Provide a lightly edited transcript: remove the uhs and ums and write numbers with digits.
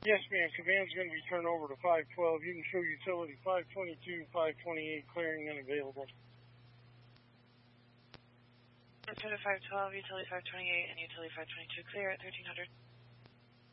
Yes, ma'am. Command's going to be turned over to 512. You can show utility 522, 528, clearing and available. Turn to 512, utility 528, and utility 522 clear at 1300.